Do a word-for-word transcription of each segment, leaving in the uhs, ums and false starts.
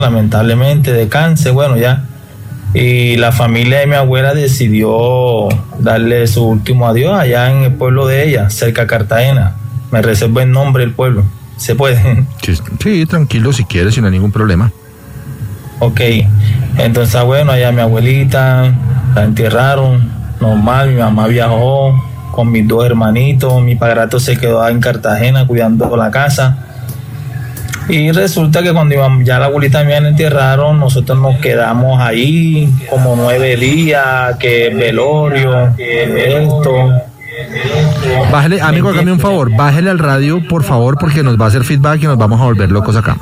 lamentablemente de cáncer, bueno ya. Y la familia de mi abuela decidió darle su último adiós allá en el pueblo de ella, cerca de Cartagena. Me reservo el nombre del pueblo. ¿Se puede? Sí, sí, tranquilo, si quieres, sin ningún problema. Ok, entonces bueno, allá mi abuelita la enterraron, normal, mi mamá viajó con mis dos hermanitos, mi padrastro se quedó en Cartagena cuidando la casa. Y resulta que cuando íbamos, ya la abuelita mía la enterraron, nosotros nos quedamos ahí como nueve días, que velorio, que esto. Bájele, amigo, hágame un favor, bájele al radio, por favor, porque nos va a hacer feedback y nos vamos a volver locos acá.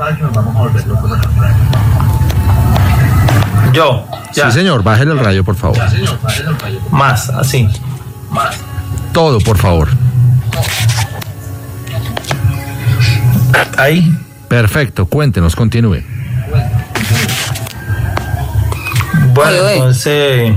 Yo, ya. Sí, señor, bájele al radio, por favor. Más, así. Todo, por favor. Ahí. Perfecto, cuéntenos, continúe. Bueno, entonces,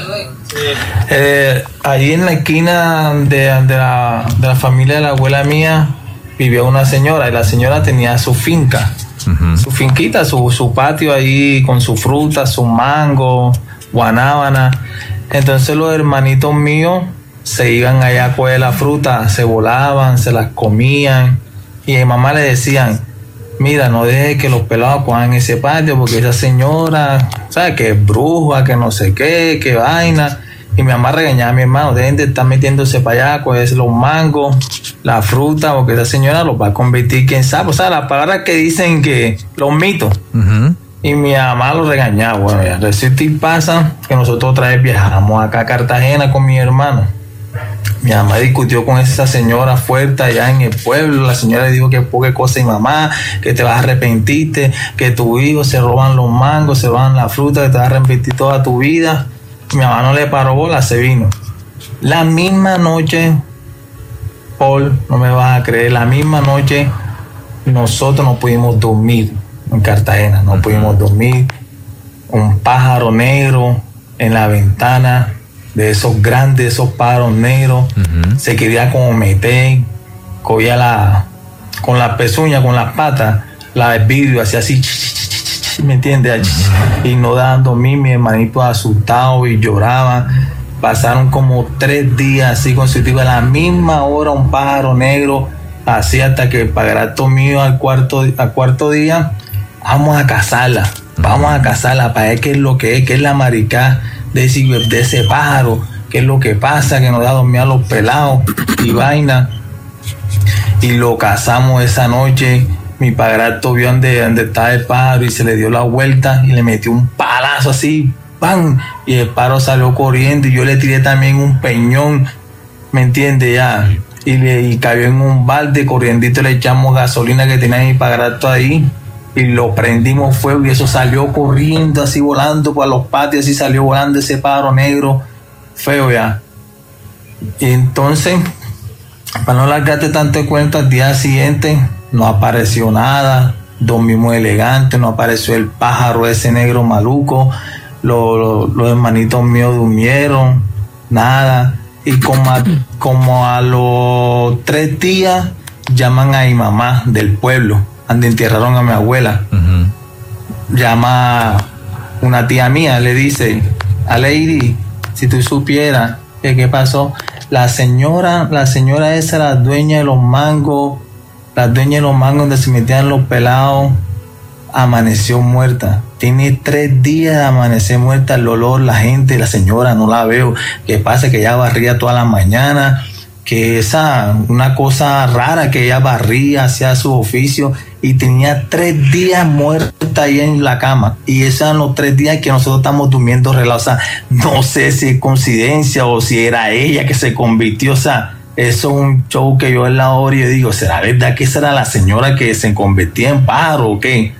eh, ahí en la esquina de, de, la, de la familia de la abuela mía vivía una señora y la señora tenía su finca, uh-huh. su finquita, su, su patio ahí con su fruta, su mango, guanábana. Entonces los hermanitos míos se iban allá a coger la fruta, se volaban, se las comían y a mi mamá le decían: mira, no dejes que los pelados cojan ese patio porque esa señora, ¿sabes? Que es bruja, que no sé qué, que vaina. Y mi mamá regañaba a mi hermano: dejen de estar metiéndose para allá, cogerse los mangos, la fruta, porque esa señora los va a convertir, quién sabe. O sea, las palabras que dicen que los mitos. Uh-huh. Y mi mamá los regañaba. Bueno, ya resulta y pasa que nosotros otra vez viajamos acá a Cartagena con mi hermano. Mi mamá discutió con esa señora fuerte allá en el pueblo. La señora le dijo que poca cosa y mamá, que te vas a arrepentirte, que tus hijos se roban los mangos, se roban la fruta, que te vas a arrepentir toda tu vida. Mi mamá no le paró bola, se vino. La misma noche, Paul, no me vas a creer, la misma noche nosotros no pudimos dormir en Cartagena, no pudimos dormir. Un pájaro negro en la ventana, de esos grandes, esos pájaros negros, uh-huh. se quería como meter, cogía la, con las pezuñas, con las patas, la del vidrio, hacía así, ¿me entiendes? Uh-huh. Y no daban dormir, mi hermanito asustado y lloraba. Pasaron como tres días así consecutivos, a la misma hora un pájaro negro, así hasta que el padrastro mío al cuarto, al cuarto día, vamos a cazarla, vamos a cazarla para ver qué es lo que es, qué es la maricá de ese, de ese pájaro, qué es lo que pasa, que nos da dormir a los pelados y vaina. Y lo cazamos esa noche. Mi padrastro vio donde, donde estaba el pájaro y se le dio la vuelta y le metió un palazo así, ¡pam! Y el pájaro salió corriendo y yo le tiré también un peñón, ¿me entiendes? Ya, y, le, y cayó en un balde, corriendito le echamos gasolina que tenía mi padrastro ahí y lo prendimos fuego y eso salió corriendo así volando por los patios, así salió volando ese pájaro negro feo ya. Y entonces, para no largarte tanto cuento, al día siguiente no apareció nada, dormimos elegante, no apareció el pájaro ese negro maluco, los, los, los hermanitos míos durmieron, nada. Y como a, como a los tres días llaman a mi mamá del pueblo, donde enterraron a mi abuela. Uh-huh. Llama una tía mía, le dice: a Lady, si tú supieras que qué pasó, la señora, la señora esa, la dueña de los mangos, la dueña de los mangos donde se metían los pelados, amaneció muerta. Tiene tres días de amanecer muerta, el olor, la gente, la señora no la veo. ¿Qué pasa? Que ella barría toda la mañana, que esa, una cosa rara, que ella barría, hacía su oficio y tenía tres días muerta ahí en la cama. Y esos eran los tres días que nosotros estamos durmiendo relajados. O sea, no sé si es coincidencia o si era ella que se convirtió. O sea, eso es un show que yo en la hora y yo digo: ¿será verdad que esa era la señora que se convertía en pájaro o qué?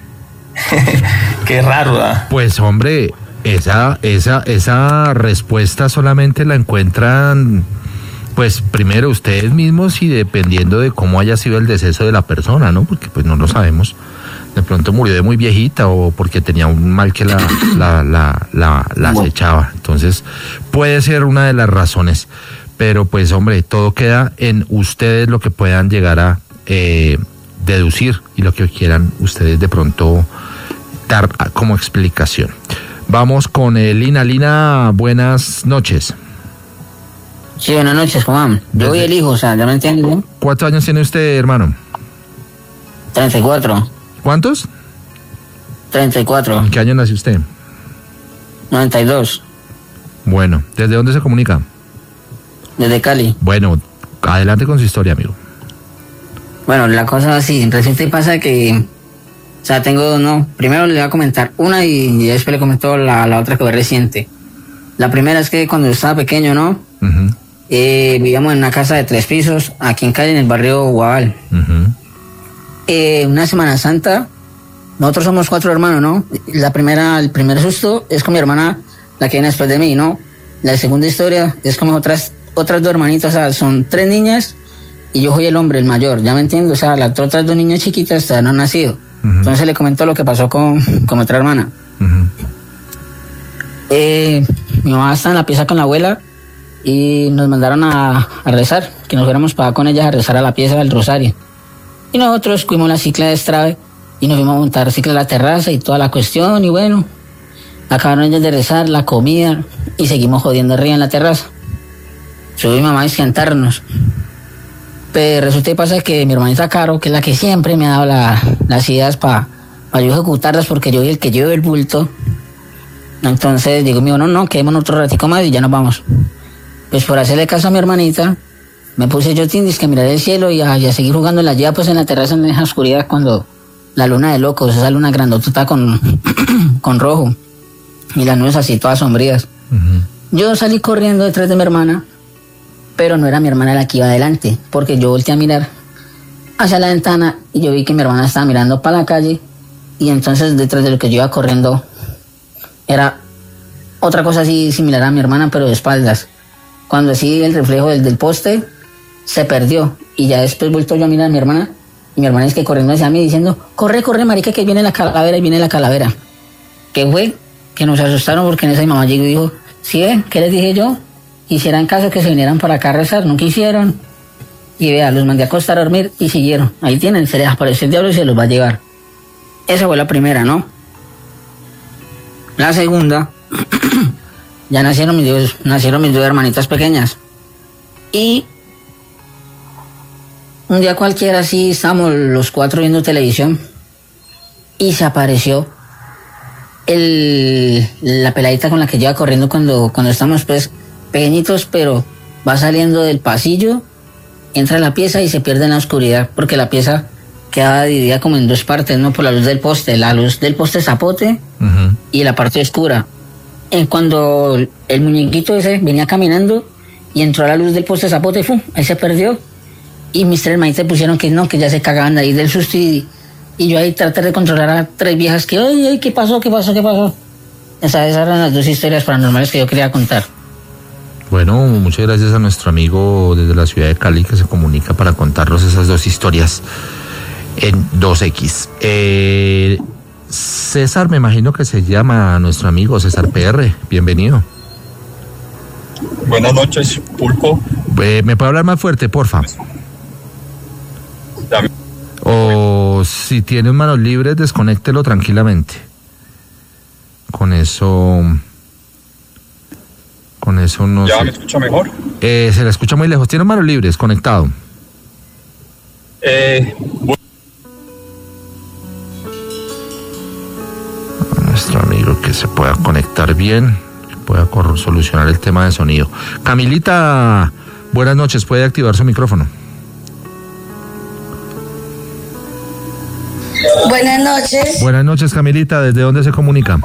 Qué raro, ¿verdad? Pues hombre, esa, esa, esa respuesta solamente la encuentran, pues primero ustedes mismos y dependiendo de cómo haya sido el deceso de la persona, ¿no? Porque pues no lo sabemos. De pronto murió de muy viejita o porque tenía un mal que la, la, la, la, la acechaba. Entonces puede ser una de las razones. Pero pues hombre, todo queda en ustedes lo que puedan llegar a eh, deducir y lo que quieran ustedes de pronto dar como explicación. Vamos con eh, Lina. Lina, buenas noches. Sí, buenas noches, Juan. Yo soy el hijo, o sea, ¿ya me entiendes? ¿No? ¿Cuántos años tiene usted, hermano? treinta y cuatro. ¿Cuántos? treinta y cuatro. ¿En qué año nació usted? noventa y dos. Bueno, ¿desde dónde se comunica? Desde Cali. Bueno, adelante con su historia, amigo. Bueno, la cosa es así, resulta y pasa que, o sea, tengo, no, primero le voy a comentar una y, y después le comento la, la otra que fue reciente. La primera es que cuando yo estaba pequeño, ¿no? Uh-huh. Eh, vivíamos en una casa de tres pisos, aquí en Cali, en el barrio Guabal. Uh-huh. Eh, una Semana Santa, nosotros somos cuatro hermanos, ¿no? La primera, el primer susto es con mi hermana, la que viene después de mí, ¿no? La segunda historia es con otras, otras dos hermanitas, o sea, son tres niñas y yo soy el hombre, el mayor, ¿ya me entiendo? O sea, las otras dos niñas chiquitas todavía no han nacido. Uh-huh. Entonces le comentó lo que pasó con, con otra hermana. Uh-huh. Eh, mi mamá está en la pieza con la abuela y nos mandaron a, a rezar, que nos fuéramos para con ellas a rezar a la pieza del rosario. Y nosotros fuimos la cicla de Estrave y nos fuimos a montar cicla a la terraza y toda la cuestión, y bueno, acabaron ellas de rezar, la comida, y seguimos jodiendo arriba en la terraza. Subí mi mamá a escantarnos. Pero resulta y pasa que mi hermanita Caro, que es la que siempre me ha dado la, las ideas para pa yo ejecutarlas, porque yo soy el que llevo el bulto. Entonces digo, mío, no, no, quedémonos otro ratico más y ya nos vamos. Pues por hacerle caso a mi hermanita, me puse yo tindis que mirar el cielo y a, y a seguir jugando en la llave, pues en la terraza en esa oscuridad, cuando la luna de locos, esa luna grandotota con, con rojo, y las nubes así todas sombrías. Uh-huh. Yo salí corriendo detrás de mi hermana, pero no era mi hermana la que iba adelante, porque yo volteé a mirar hacia la ventana y yo vi que mi hermana estaba mirando para la calle, y entonces detrás de lo que yo iba corriendo era otra cosa así similar a mi hermana, pero de espaldas. Cuando así el reflejo del, del poste se perdió, y ya después vuelto yo a mirar a mi hermana, y mi hermana es que corriendo hacia mí diciendo, corre, corre, marica, que viene la calavera, y viene la calavera. ¿Qué fue? Que nos asustaron, porque en esa mi mamá llegó y dijo, ¿sí ven? ¿Qué les dije yo? Hicieran caso que se vinieran para acá a rezar, no quisieron. Y vea, los mandé a acostar a dormir y siguieron. Ahí tienen, se les apareció el diablo y se los va a llevar. Esa fue la primera, ¿no? La segunda, ya nacieron mis dos, nacieron mis dos hermanitas pequeñas. Y un día cualquiera así, estábamos los cuatro viendo televisión y se apareció el, la peladita con la que lleva corriendo cuando, cuando estamos pues pequeñitos, pero va saliendo del pasillo, entra a la pieza y se pierde en la oscuridad, porque la pieza quedaba dividida como en dos partes, ¿no? Por la luz del poste, la luz del poste zapote uh-huh. y la parte oscura. Y cuando el muñequito ese venía caminando y entró a la luz del poste zapote, ¡fum!, ahí se perdió. Y mis tres hermanitas pusieron que no, que ya se cagaban de ahí del susto, y, y yo ahí traté de controlar a tres viejas que, ay, ay, ¿qué pasó? ¿Qué pasó? ¿Qué pasó? Esas eran las dos historias paranormales que yo quería contar. Bueno, muchas gracias a nuestro amigo desde la ciudad de Cali que se comunica para contarnos esas dos historias en dos equis. Eh, César, me imagino que se llama nuestro amigo César P R. Bienvenido. Buenas noches, Pulpo. Eh, ¿Me puede hablar más fuerte, porfa? Dame. O si tiene manos libres, desconéctelo tranquilamente. Con eso... Con eso no ¿Ya sé. me escucha mejor? Eh, se le escucha muy lejos. ¿Tiene manos libres, conectado? Eh... Nuestro amigo que se pueda conectar bien, que pueda solucionar el tema de sonido. Camilita, buenas noches, puede activar su micrófono. Buenas noches. Buenas noches, Camilita, ¿desde dónde se comunica?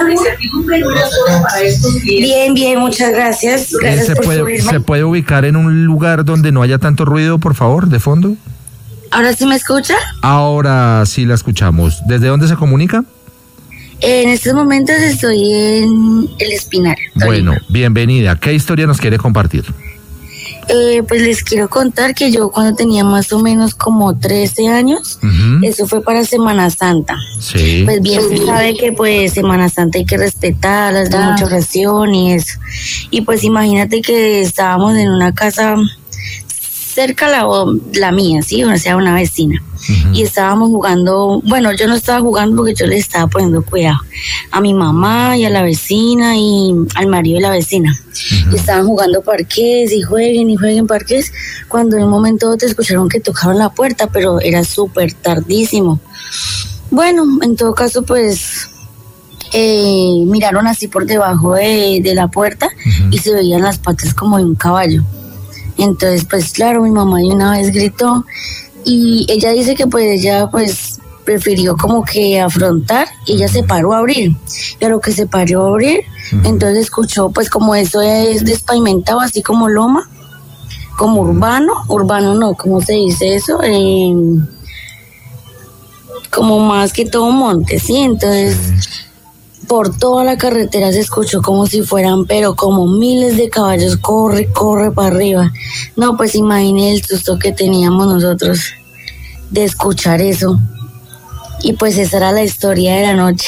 Bien, bien, muchas gracias. Gracias ¿Se por puede, subirme. ¿Se puede ubicar en un lugar donde no haya tanto ruido, por favor, de fondo? ¿Ahora sí me escucha? Ahora sí la escuchamos. ¿Desde dónde se comunica? En estos momentos estoy en El Espinar. Bueno, bienvenida. ¿Qué historia nos quiere compartir? Eh, pues les quiero contar que yo cuando tenía más o menos como trece años, uh-huh. eso fue para Semana Santa. Sí. Pues bien se sabe que pues Semana Santa hay que respetarla, es de ah. mucha oración y eso. Y pues imagínate que estábamos en una casa cerca la, la mía, sí, o sea, una vecina. Uh-huh. Y estábamos jugando, bueno, yo no estaba jugando porque yo le estaba poniendo cuidado a mi mamá y a la vecina y al marido de la vecina. Uh-huh. Y estaban jugando parqués y jueguen y jueguen parqués, cuando en un momento te escucharon que tocaron la puerta, pero era súper tardísimo. Bueno, en todo caso, pues... Eh, miraron así por debajo de, de la puerta uh-huh. y se veían las patas como de un caballo. Entonces, pues claro, mi mamá de una vez gritó y ella dice que pues ella pues prefirió como que afrontar y ella se paró a abrir. Y a lo que se paró a abrir, uh-huh. entonces escuchó pues como eso es despavimentado, así como loma, como urbano, urbano no, ¿cómo se dice eso? Eh, como más que todo monte, ¿sí? Entonces... Uh-huh. Por toda la carretera se escuchó como si fueran, pero como miles de caballos, corre, corre para arriba. No, pues imagine el susto que teníamos nosotros de escuchar eso. Y pues esa era la historia de la noche.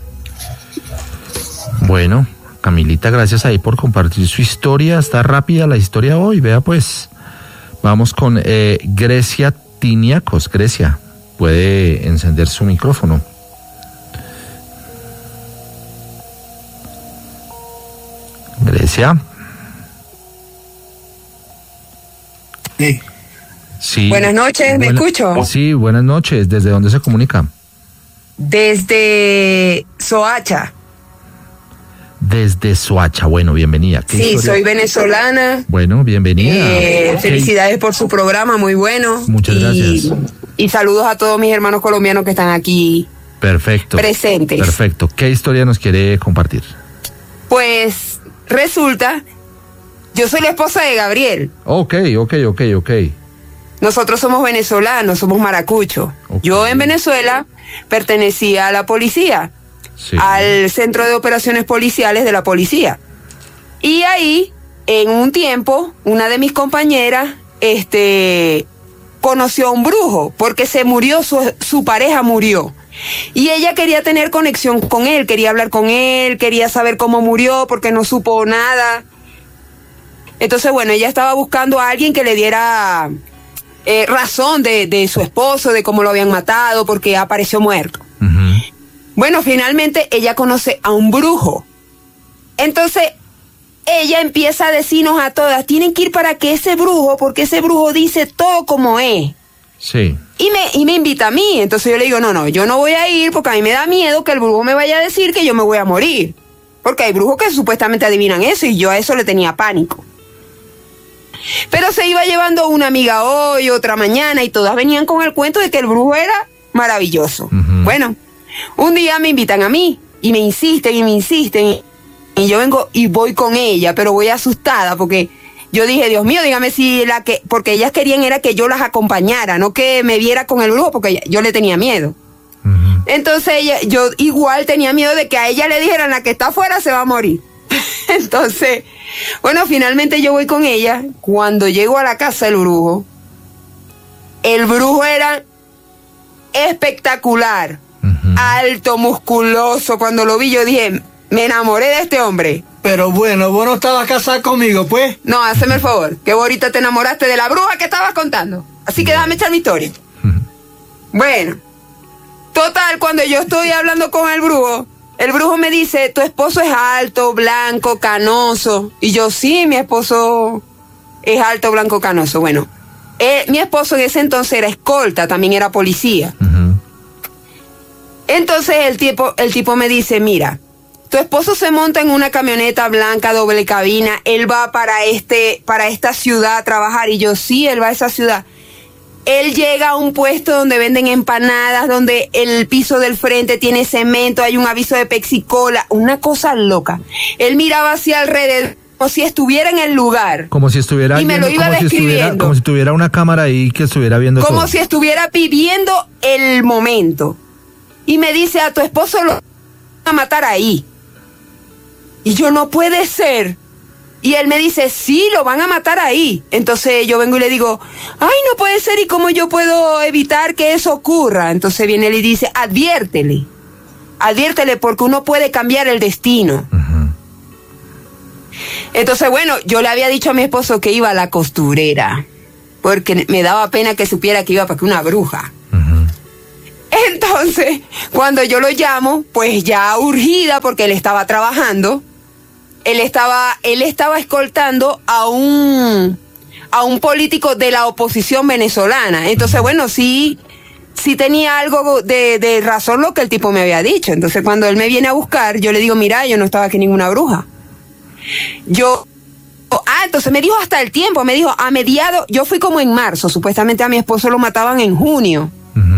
Bueno, Camilita, gracias ahí por compartir su historia. Está rápida la historia hoy, vea pues. Vamos con eh, Grecia Tiniacos. Grecia, puede encender su micrófono. Grecia. Sí. Sí. Buenas noches, ¿me Buena, escucho? Sí, buenas noches. ¿Desde dónde se comunica? Desde Soacha. Desde Soacha. Bueno, bienvenida. Sí, historia? Soy venezolana. Bueno, bienvenida. Eh, felicidades por su programa, muy bueno. Muchas y, gracias. Y saludos a todos mis hermanos colombianos que están aquí. Perfecto. Presentes. Perfecto. ¿Qué historia nos quiere compartir? Pues... Resulta, yo soy la esposa de Gabriel. Ok, ok, ok, ok. Nosotros somos venezolanos, somos maracuchos. Okay. Yo en Venezuela pertenecía a la policía, sí. al Centro de Operaciones Policiales de la policía. Y ahí, en un tiempo, una de mis compañeras, este, conoció a un brujo, porque se murió, su, su pareja murió. Y ella quería tener conexión con él, quería hablar con él, quería saber cómo murió porque no supo nada. Entonces, bueno, ella estaba buscando a alguien que le diera eh, razón de, de su esposo, de cómo lo habían matado, porque apareció muerto. Uh-huh. Bueno, finalmente ella conoce a un brujo. Entonces, ella empieza a decirnos a todas, tienen que ir para que ese brujo, porque ese brujo dice todo como es. Sí. Y me, y me invita a mí. Entonces yo le digo, no, no, yo no voy a ir porque a mí me da miedo que el brujo me vaya a decir que yo me voy a morir. Porque hay brujos que supuestamente adivinan eso y yo a eso le tenía pánico. Pero se iba llevando una amiga hoy, otra mañana y todas venían con el cuento de que el brujo era maravilloso. Uh-huh. Bueno, un día me invitan a mí y me insisten y me insisten y yo vengo y voy con ella, pero voy asustada porque... Yo dije, Dios mío, dígame si la que... Porque ellas querían era que yo las acompañara, no que me viera con el brujo, porque yo le tenía miedo. Uh-huh. Entonces ella, yo igual tenía miedo de que a ella le dijeran, la que está afuera se va a morir. Entonces, bueno, finalmente yo voy con ella. Cuando llego a la casa del brujo, el brujo era espectacular, uh-huh. alto, musculoso. Cuando lo vi yo dije, me enamoré de este hombre. Pero bueno, vos no estabas casada conmigo, pues. No, hazme el favor, que vos ahorita te enamoraste de la bruja que estabas contando. Así que déjame echar mi historia. Bueno, total, cuando yo estoy hablando con el brujo, el brujo me dice, tu esposo es alto, blanco, canoso. Y yo, sí, mi esposo es alto, blanco, canoso. Bueno, eh, mi esposo en ese entonces era escolta, también era policía. Uh-huh. Entonces el tipo, el tipo me dice, mira, tu esposo se monta en una camioneta blanca doble cabina, él va para este, para esta ciudad a trabajar. Y yo, sí, él va a esa ciudad. Él llega a un puesto donde venden empanadas, donde el piso del frente tiene cemento, hay un aviso de Pepsi-Cola, una cosa loca. Él miraba hacia alrededor, como si estuviera en el lugar. Como si estuviera y me lo iba como describiendo. Si estuviera, como si tuviera una cámara ahí que estuviera viendo Como todo. si estuviera viviendo el momento. Y me dice, a tu esposo lo van a matar ahí. Y yo, no puede ser. Y él me dice, sí, lo van a matar ahí. Entonces yo vengo y le digo, ay, no puede ser, ¿y cómo yo puedo evitar que eso ocurra? Entonces viene él y dice, adviértele. Adviértele porque uno puede cambiar el destino. Uh-huh. Entonces, bueno, yo le había dicho a mi esposo que iba a la costurera. porque me daba pena que supiera que iba para que una bruja. Entonces, cuando yo lo llamo, pues ya urgida porque él estaba trabajando, él estaba, él estaba escoltando a un, a un político de la oposición venezolana. Entonces, bueno, sí, sí tenía algo de, de razón lo que el tipo me había dicho. Entonces, cuando él me viene a buscar, yo le digo, mira, yo no estaba aquí ninguna bruja. Yo, ah, entonces me dijo hasta el tiempo, me dijo, a mediados, yo fui como en marzo, supuestamente a mi esposo lo mataban en junio.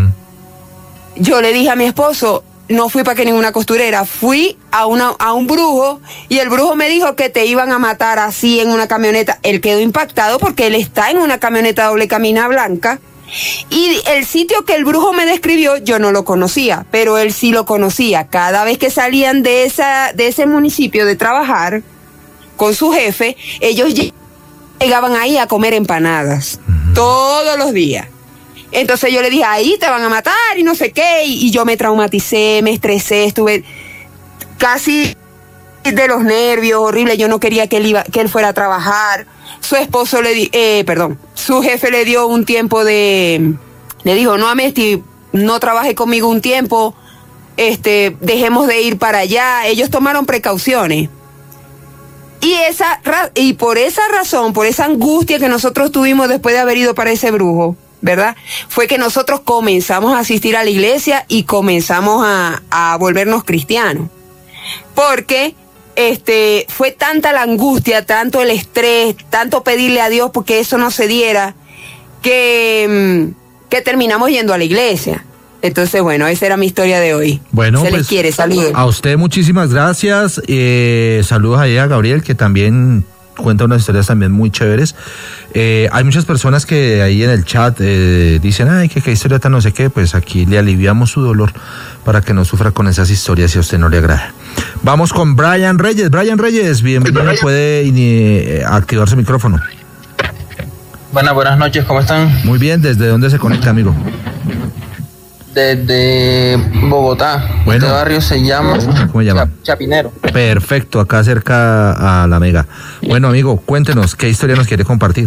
Yo le dije a mi esposo, no fui para que ninguna costurera, fui a una a un brujo y el brujo me dijo que te iban a matar así en una camioneta. Él quedó impactado porque él está en una camioneta doble cabina blanca y el sitio que el brujo me describió yo no lo conocía, pero él sí lo conocía. Cada vez que salían de esa de ese municipio de trabajar con su jefe, ellos llegaban ahí a comer empanadas todos los días. Entonces yo le dije, ahí te van a matar y no sé qué, y, y yo me traumaticé, me estresé, estuve casi de los nervios, horrible, yo no quería que él iba, que él fuera a trabajar. Su esposo le di, eh, perdón, su jefe le dio un tiempo de, le dijo, no, Amesti, no trabaje conmigo un tiempo, este, dejemos de ir para allá. Ellos tomaron precauciones. Y esa, y por esa razón, por esa angustia que nosotros tuvimos después de haber ido para ese brujo, ¿verdad? Fue que nosotros comenzamos a asistir a la iglesia y comenzamos a, a volvernos cristianos. Porque este, fue tanta la angustia, tanto el estrés, tanto pedirle a Dios porque eso no se diera, que, que terminamos yendo a la iglesia. Entonces, bueno, esa era mi historia de hoy. Bueno, se pues, les quiere, saludos. A usted muchísimas gracias. Eh, saludos ahí a Gabriel, que también cuenta unas historias también muy chéveres. Eh, hay muchas personas que ahí en el chat eh, dicen, ay, que qué historia tan no sé qué, pues aquí le aliviamos su dolor para que no sufra con esas historias si a usted no le agrada. Vamos con Brian Reyes. Brian Reyes, bienvenido, puede eh, activar su micrófono. Buenas, buenas noches, ¿cómo están? Muy bien, ¿desde dónde se conecta, amigo? Desde Bogotá. Bueno. Este barrio se llama, ¿Cómo se llama? Chapinero. Perfecto, acá cerca a la Mega. Bueno, amigo, cuéntenos, ¿qué historia nos quiere compartir?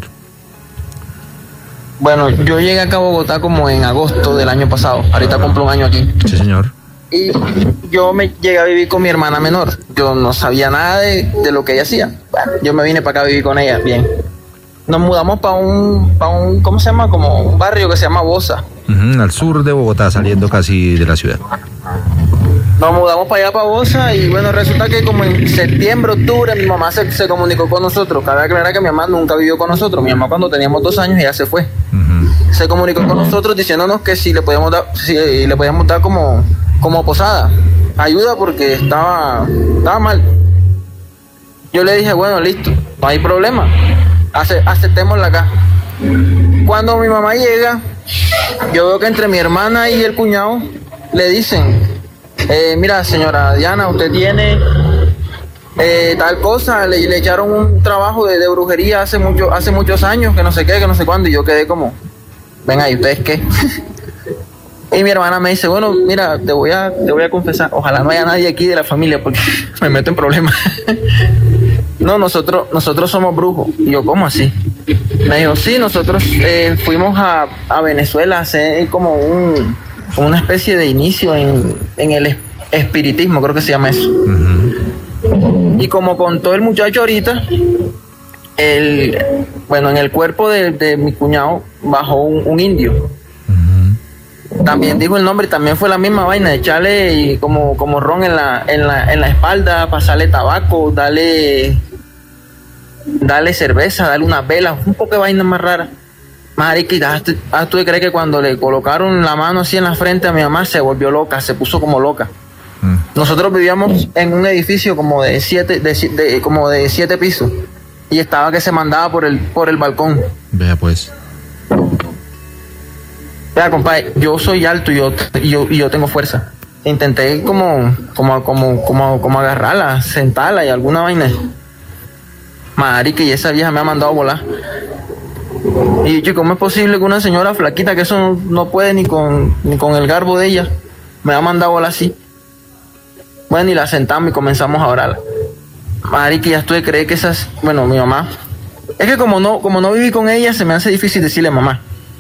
Bueno, yo llegué acá a Bogotá como en agosto del año pasado. Ahorita cumplo un año aquí. Sí, señor. Y yo me llegué a vivir con mi hermana menor. Yo no sabía nada de, de lo que ella hacía. Bueno, yo me vine para acá a vivir con ella, bien. Nos mudamos para un, para un, ¿cómo se llama? Como un barrio que se llama Bosa. Uh-huh, al sur de Bogotá, saliendo casi de la ciudad. Nos mudamos para allá, para Bosa, y bueno, resulta que como en septiembre, octubre, mi mamá se, se comunicó con nosotros. Cabe aclarar que mi mamá nunca vivió con nosotros. Mi mamá cuando teníamos dos años ya se fue. Uh-huh. Se comunicó con nosotros diciéndonos que si le podíamos dar, si le podíamos dar como, como posada, ayuda porque estaba, estaba mal. Yo le dije, bueno, listo, no hay problema. Ace- aceptémosla acá. Cuando mi mamá llega, yo veo que entre mi hermana y el cuñado le dicen, eh, mira señora Diana, usted tiene eh, tal cosa, le, le echaron un trabajo de, de brujería hace mucho, hace muchos años, que no sé qué, que no sé cuándo, y yo quedé como, venga, ¿y ustedes qué? Y mi hermana me dice, bueno, mira, te voy a, te voy a confesar, ojalá no haya nadie aquí de la familia porque me meto en problemas. No, nosotros nosotros somos brujos. Y yo, ¿cómo así? Me dijo, sí, nosotros eh, fuimos a, a Venezuela a hacer como un como una especie de inicio en, en el espiritismo, creo que se llama eso. Uh-huh. Y como contó el muchacho ahorita, el, bueno, en el cuerpo de, de mi cuñado bajó un, un indio. También dijo el nombre, también fue la misma vaina, echarle y como, como ron en la, en la, en la espalda, pasarle tabaco, darle, darle cerveza, darle unas velas, un poco de vaina más rara. Mariquita, ¿tú, tú crees que cuando le colocaron la mano así en la frente a mi mamá se volvió loca, se puso como loca? Mm. Nosotros vivíamos en un edificio como de siete, de, de, como de siete pisos y estaba que se mandaba por el, por el balcón. Vea pues. Vea, compadre, yo soy alto y yo, y yo, y yo tengo fuerza. Intenté como, como, como, como, como agarrarla, sentarla y alguna vaina. Marica, y esa vieja me ha mandado a volar. Y yo, ¿cómo es posible que una señora flaquita, que eso no, no puede ni con, ni con el garbo de ella, me ha mandado a volar así? Bueno, y la sentamos y comenzamos a orarla. Marica, ya estuve creyendo que esas, bueno, mi mamá Es que como no, como no viví con ella, se me hace difícil decirle mamá.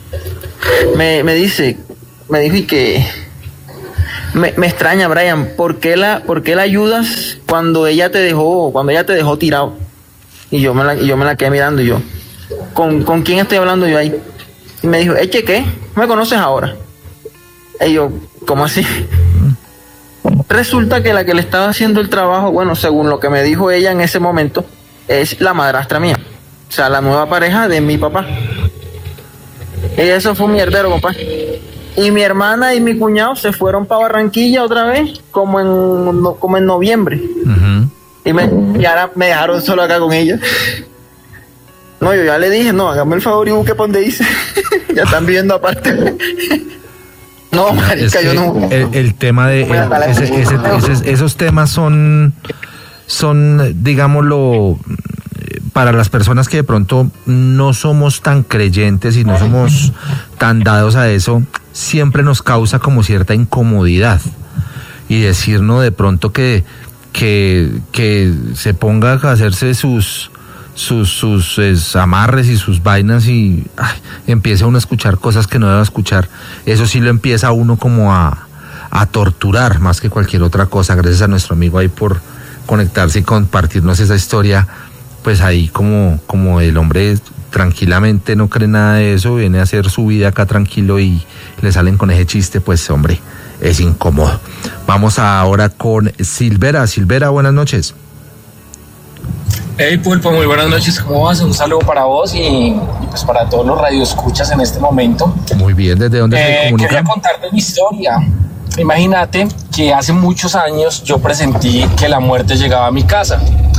Me, me dice, me dijo y que me, me extraña, Brian, ¿por qué la, por qué la ayudas cuando ella te dejó, cuando ella te dejó tirado? Y yo me la, y yo me la quedé mirando y yo, ¿con, con quién estoy hablando yo ahí? Y me dijo, ¿eche qué? ¿Me conoces ahora? Y yo, ¿cómo así? Resulta que la que le estaba haciendo el trabajo, bueno, según lo que me dijo ella en ese momento, es la madrastra mía. O sea, la nueva pareja de mi papá. Y eso fue un mierdero, papá. Y mi hermana y mi cuñado se fueron para Barranquilla otra vez, como en, no, como en noviembre. Uh-huh. Y, me, y ahora me dejaron solo acá con ella. No, yo ya le dije, no, hágame el favor y busque por donde hice. Ya están viviendo aparte. No, marica, es que yo no. El, el tema de el, ese, ese, ese, esos temas son, son, digámoslo, para las personas que de pronto no somos tan creyentes y no somos tan dados a eso, siempre nos causa como cierta incomodidad. Y decirnos de pronto que, que, que se ponga a hacerse sus sus, sus es, amarres y sus vainas y ay, empieza uno a escuchar cosas que no debe escuchar. Eso sí lo empieza uno como a, a torturar más que cualquier otra cosa. Gracias a nuestro amigo ahí por conectarse y compartirnos esa historia. Pues ahí como, como el hombre tranquilamente no cree nada de eso, viene a hacer su vida acá tranquilo y le salen con ese chiste, pues hombre, es incómodo. Vamos ahora con Silvera. Silvera, buenas noches. Hey Pulpo, muy buenas noches, ¿cómo vas? Un saludo para vos y, y pues para todos los radioescuchas en este momento. Muy bien, ¿desde dónde eh, se comunica? Quería contarte mi historia. Imagínate que hace muchos años yo presentí que la muerte llegaba a mi casa.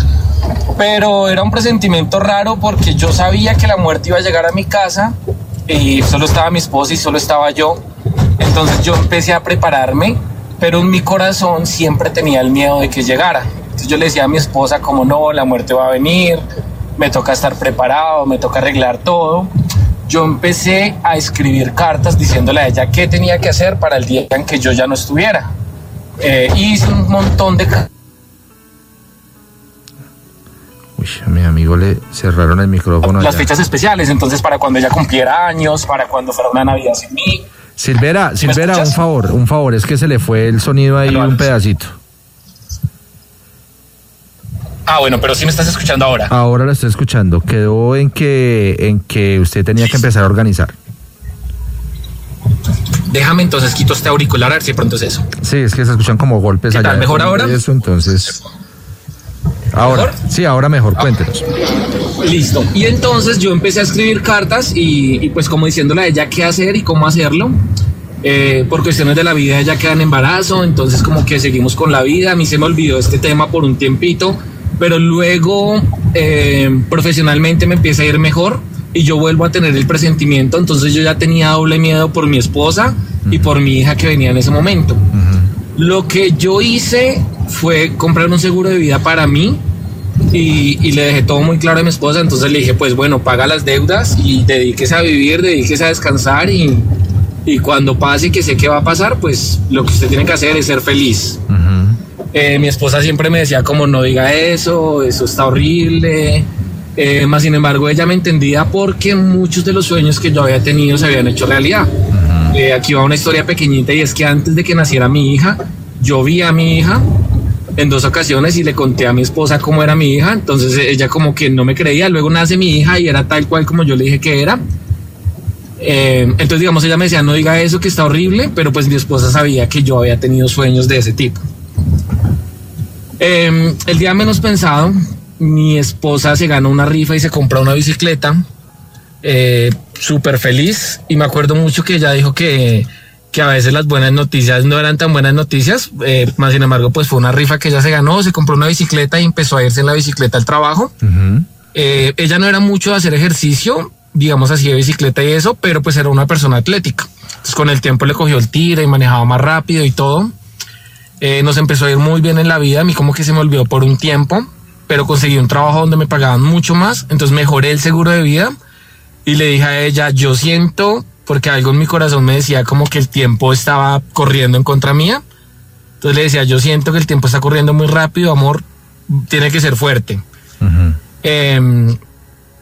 Pero era un presentimiento raro porque yo sabía que la muerte iba a llegar a mi casa y solo estaba mi esposa y solo estaba yo. Entonces yo empecé a prepararme, pero en mi corazón siempre tenía el miedo de que llegara. Entonces yo le decía a mi esposa como no, la muerte va a venir, me toca estar preparado, me toca arreglar todo. Yo empecé a escribir cartas diciéndole a ella qué tenía que hacer para el día en que yo ya no estuviera. Eh, hice un montón de cartas. Uy, a mi amigo le cerraron el micrófono. Las allá. Fechas especiales, entonces para cuando ella cumpliera años, para cuando fuera una Navidad sin mí. Silvera, ¿Sí Silvera, un favor, un favor, es que se le fue el sonido ahí un pedacito. Ah, bueno, pero sí me estás escuchando ahora. Ahora lo estoy escuchando. Quedó en que, en que usted tenía que empezar a organizar. Déjame entonces quito este auricular a ver si de pronto es eso. Sí, es que se escuchan como golpes ¿Qué allá. tal? ¿Mejor ahora? Eso, entonces. Ahora, ¿mejor? Sí, ahora mejor, ah, cuéntenos. Listo. Y entonces yo empecé a escribir cartas y, y pues como diciéndole a ella qué hacer y cómo hacerlo. Eh, por cuestiones de la vida ella queda en embarazo, entonces como que seguimos con la vida. A mí se me olvidó este tema por un tiempito, pero luego eh, profesionalmente me empieza a ir mejor y yo vuelvo a tener el presentimiento. Entonces yo ya tenía doble miedo por mi esposa uh-huh. y por mi hija que venía en ese momento. Uh-huh. Lo que yo hice fue comprar un seguro de vida para mí y, y le dejé todo muy claro a mi esposa. Entonces le dije, pues bueno, paga las deudas y dedíquese a vivir, dedíquese a descansar y, y cuando pase, que sé que va a pasar, pues lo que usted tiene que hacer es ser feliz. Uh-huh. Eh, mi esposa siempre me decía como no diga eso, eso está horrible, eh, más sin embargo ella me entendía porque muchos de los sueños que yo había tenido se habían hecho realidad. Uh-huh. Eh, aquí va una historia pequeñita y es que antes de que naciera mi hija, yo vi a mi hija en dos ocasiones y le conté a mi esposa cómo era mi hija, entonces ella como que no me creía, luego nace mi hija y era tal cual como yo le dije que era. Eh, entonces digamos ella me decía no diga eso que está horrible, pero pues mi esposa sabía que yo había tenido sueños de ese tipo. Eh, el día menos pensado, mi esposa se ganó una rifa y se compró una bicicleta, eh, súper feliz, y me acuerdo mucho que ella dijo que, que a veces las buenas noticias no eran tan buenas noticias, eh, más sin embargo pues fue una rifa que ella se ganó, se compró una bicicleta y empezó a irse en la bicicleta al trabajo. Uh-huh. eh, ella no era mucho de hacer ejercicio, digamos así de bicicleta y eso, pero pues era una persona atlética, entonces con el tiempo le cogió el tiro y manejaba más rápido y todo. Eh, nos empezó a ir muy bien en la vida, a mí como que se me olvidó por un tiempo, pero conseguí un trabajo donde me pagaban mucho más, entonces mejoré el seguro de vida y le dije a ella, yo siento, porque algo en mi corazón me decía como que el tiempo estaba corriendo en contra mía, entonces le decía, yo siento que el tiempo está corriendo muy rápido, amor, tiene que ser fuerte. Uh-huh. Eh,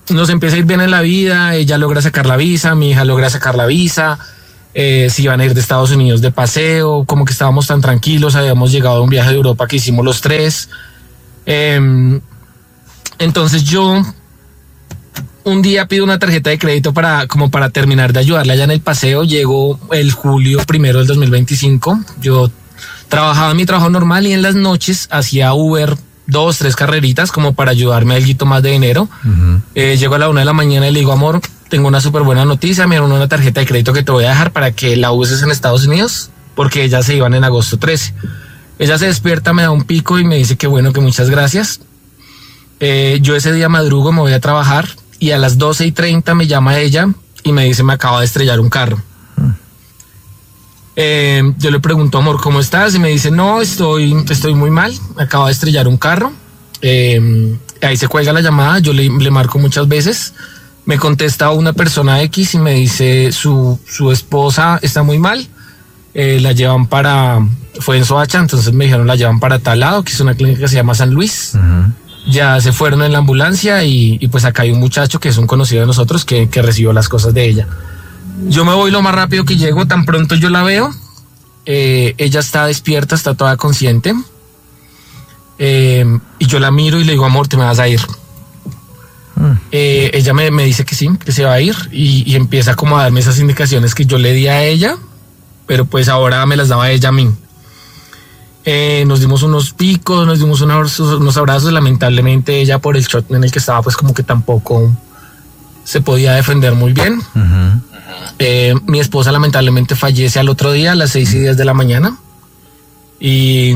nos empieza a ir bien en la vida, ella logra sacar la visa, mi hija logra sacar la visa, eh, se iban a ir de Estados Unidos de paseo, como que estábamos tan tranquilos, habíamos llegado a un viaje de Europa que hicimos los tres. Eh, entonces yo un día pido una tarjeta de crédito para, como para terminar de ayudarle allá en el paseo. Llegó el julio primero del dos mil veinticinco, yo trabajaba en mi trabajo normal y en las noches hacía Uber dos, tres carreritas como para ayudarme a algo más de dinero. Uh-huh. Eh, llego a la una de la mañana y le digo, amor, tengo una súper buena noticia, me dieron una tarjeta de crédito que te voy a dejar para que la uses en Estados Unidos, porque ellas se iban en agosto trece. Ella se despierta, me da un pico y me dice que bueno, que muchas gracias. Eh, yo ese día madrugo, me voy a trabajar y a las doce y treinta me llama ella y me dice, me acaba de estrellar un carro. Uh-huh. Eh, yo le pregunto, amor, ¿cómo estás? Y me dice, no, estoy, estoy muy mal, me acaba de estrellar un carro. Eh, ahí se cuelga la llamada, yo le, le marco muchas veces, me contesta una persona X y me dice, su, su esposa está muy mal, eh, la llevan para, fue en Soacha, entonces me dijeron, la llevan para tal lado, que es una clínica que se llama San Luis. Uh-huh. Ya se fueron en la ambulancia y, y pues acá hay un muchacho que es un conocido de nosotros que, que recibió las cosas de ella. Yo me voy lo más rápido que llego, tan pronto yo la veo, eh, ella está despierta, está toda consciente, eh, y yo la miro y le digo, amor, te me vas a ir. Mm. Eh, ella me, me dice que sí, que se va a ir, y, y empieza como a darme esas indicaciones que yo le di a ella, pero pues ahora me las daba ella a mí. Eh, nos dimos unos picos, nos dimos unos, unos abrazos, lamentablemente ella por el shot en el que estaba pues como que tampoco se podía defender muy bien. Uh-huh. Eh, mi esposa lamentablemente fallece al otro día a las seis y diez de la mañana y,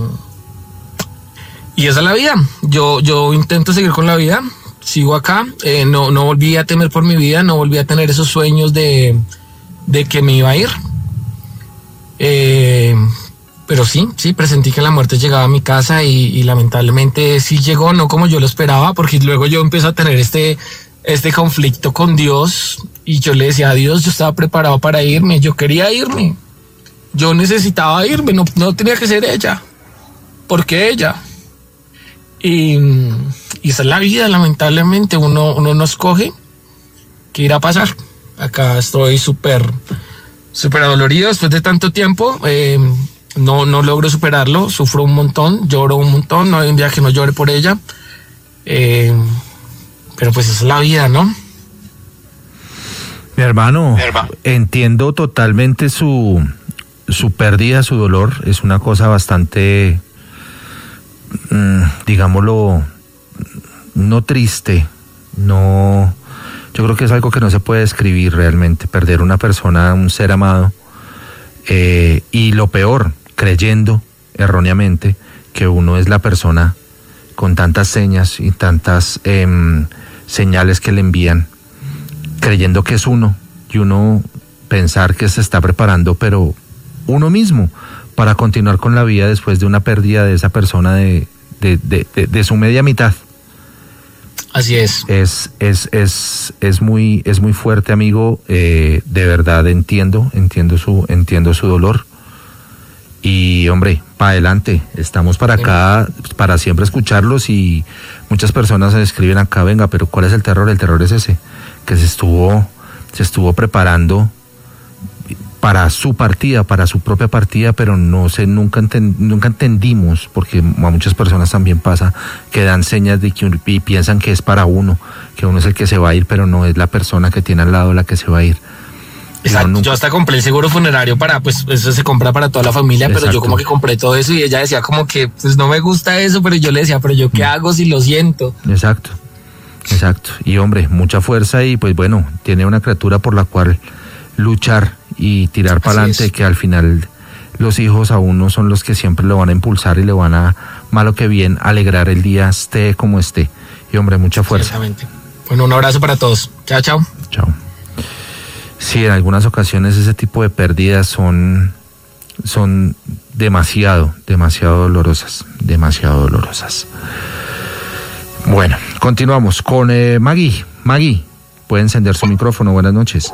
y esa es la vida. Yo, yo intento seguir con la vida, sigo acá, eh, no, no volví a temer por mi vida, no volví a tener esos sueños de, de que me iba a ir, eh, pero sí, sí, presentí que la muerte llegaba a mi casa y, y lamentablemente sí llegó, no como yo lo esperaba, porque luego yo empiezo a tener este este conflicto con Dios y yo le decía a Dios, yo estaba preparado para irme, yo quería irme, yo necesitaba irme, no, no tenía que ser ella, porque ella, y, y esa es la vida, lamentablemente uno, uno no escoge qué irá a pasar. Acá estoy súper súper dolorido después de tanto tiempo, eh, no, no logro superarlo, sufro un montón, lloro un montón, no hay un día que no llore por ella, eh, pero pues esa es la vida, ¿no? Mi hermano, Herba. entiendo totalmente su, su pérdida, su dolor. Es una cosa bastante, mmm, digámoslo, no triste, no. Yo creo que es algo que no se puede describir realmente, perder una persona, un ser amado, eh, y lo peor, creyendo erróneamente que uno es la persona con tantas señas y tantas eh, señales que le envían, creyendo que es uno, y uno pensar que se está preparando, pero uno mismo, para continuar con la vida después de una pérdida de esa persona de, de, de, de, de su media mitad. Así es. Es, es, es, es muy, es muy fuerte, amigo, eh, de verdad entiendo, entiendo su, entiendo su dolor. Y hombre, para adelante, estamos para acá, para siempre escucharlos, y muchas personas se escriben acá, venga, pero ¿cuál es el terror? El terror es ese, que se estuvo, se estuvo preparando para su partida, para su propia partida, pero no sé, nunca, enten, nunca entendimos, porque a muchas personas también pasa, que dan señas de que y piensan que es para uno, que uno es el que se va a ir, pero no es la persona que tiene al lado la que se va a ir. Exacto, no, yo hasta compré el seguro funerario para, pues eso se compra para toda la familia, Exacto. Pero yo como que compré todo eso y ella decía como que, pues no me gusta eso, pero yo le decía, pero yo qué hago si lo siento. Exacto, exacto, y hombre, mucha fuerza y pues bueno, tiene una criatura por la cual luchar y tirar para adelante, que al final los hijos a uno son los que siempre lo van a impulsar y le van a, malo que bien, alegrar el día, esté como esté, y hombre, mucha fuerza. Exactamente. Bueno, un abrazo para todos, chao, chao. Chao. Sí, en algunas ocasiones ese tipo de pérdidas son, son demasiado, demasiado dolorosas, demasiado dolorosas. Bueno, continuamos con eh, Maggie. Maggie, puede encender su micrófono, buenas noches.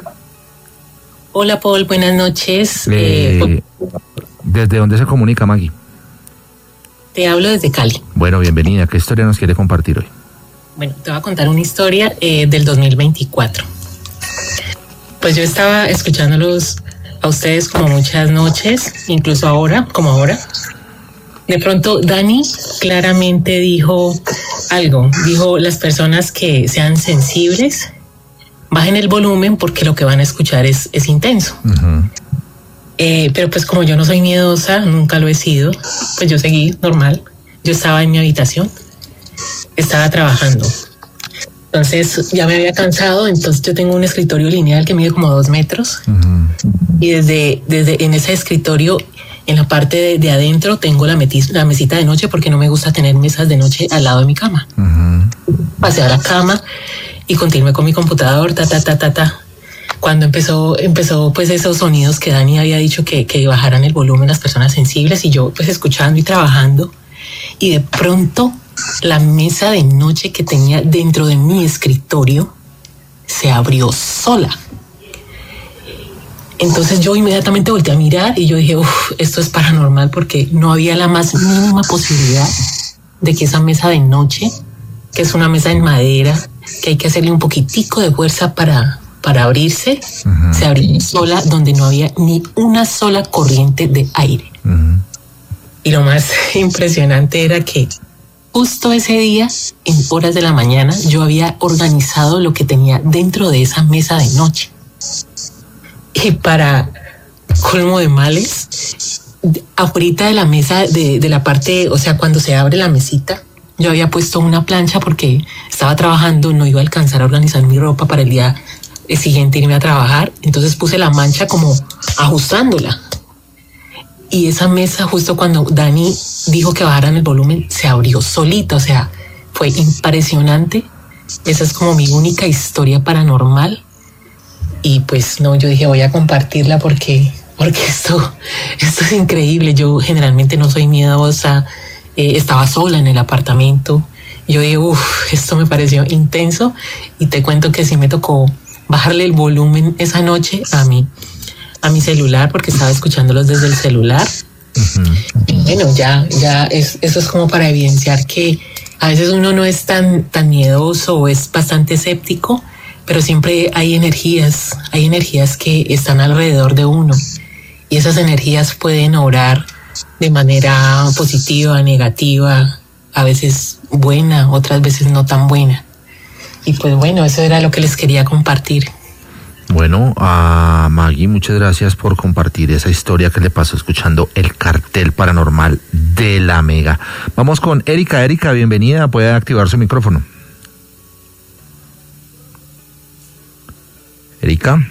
Hola Paul, buenas noches. Eh, eh, ¿Desde dónde se comunica, Maggie? Te hablo desde Cali. Bueno, bienvenida, ¿qué historia nos quiere compartir hoy? Bueno, te voy a contar una historia eh, del dos mil veinticuatro. Pues yo estaba escuchándolos a ustedes como muchas noches, incluso ahora, como ahora. De pronto Dani claramente dijo algo, dijo las personas que sean sensibles, bajen el volumen porque lo que van a escuchar es, es intenso. Uh-huh. Eh, pero pues como yo no soy miedosa, nunca lo he sido, pues yo seguí normal. Yo estaba en mi habitación, estaba trabajando. Entonces ya me había cansado, entonces yo tengo un escritorio lineal que mide como dos metros. Uh-huh. Y desde, desde en ese escritorio, en la parte de, de adentro, tengo la, metis, la mesita de noche porque no me gusta tener mesas de noche al lado de mi cama. Uh-huh. Pasé a la cama y continué con mi computador, ta, ta, ta, ta, ta. Cuando empezó, empezó pues esos sonidos que Dani había dicho que, que bajaran el volumen las personas sensibles y yo pues escuchando y trabajando. Y de pronto la mesa de noche que tenía dentro de mi escritorio se abrió sola. Entonces yo inmediatamente volteé a mirar y yo dije, uff, esto es paranormal porque no había la más mínima posibilidad de que esa mesa de noche, que es una mesa en madera, que hay que hacerle un poquitico de fuerza para, para abrirse, uh-huh. se abrió sola donde no había ni una sola corriente de aire. Uh-huh. Y lo más impresionante era que justo ese día, en horas de la mañana, yo había organizado lo que tenía dentro de esa mesa de noche. Y para colmo de males, afuera de la mesa, de, de la parte, o sea, cuando se abre la mesita, yo había puesto una plancha porque estaba trabajando, no iba a alcanzar a organizar mi ropa para el día siguiente irme a trabajar. Entonces puse la mancha como ajustándola. Y esa mesa, justo cuando Dani dijo que bajaran el volumen, se abrió solita. O sea, fue impresionante. Esa es como mi única historia paranormal. Y pues no, yo dije voy a compartirla porque, porque esto, esto es increíble. Yo generalmente no soy miedosa. Eh, estaba sola en el apartamento. Yo dije, uff, esto me pareció intenso. Y te cuento que sí me tocó bajarle el volumen esa noche a mí. a mi celular porque estaba escuchándolos desde el celular. Uh-huh. Y bueno, ya, ya es, eso es como para evidenciar que a veces uno no es tan, tan miedoso o es bastante escéptico, pero siempre hay energías, hay energías que están alrededor de uno y esas energías pueden obrar de manera positiva, negativa, a veces buena, otras veces no tan buena. Y pues bueno, eso era lo que les quería compartir. Bueno, a Maggie, muchas gracias por compartir esa historia que le pasó escuchando el cartel paranormal de la Mega. Vamos con Erika. Erika, bienvenida. Puede activar su micrófono. Erika.